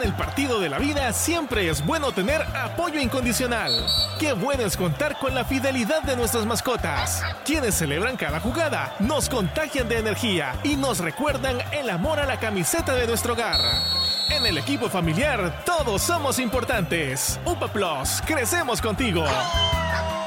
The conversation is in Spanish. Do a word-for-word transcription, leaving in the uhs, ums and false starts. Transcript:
En el partido de la vida siempre es bueno tener apoyo incondicional. Qué bueno es contar con la fidelidad de nuestras mascotas, quienes celebran cada jugada, nos contagian de energía y nos recuerdan el amor a la camiseta de nuestro hogar. En el equipo familiar, todos somos importantes. UPA Plus, crecemos contigo.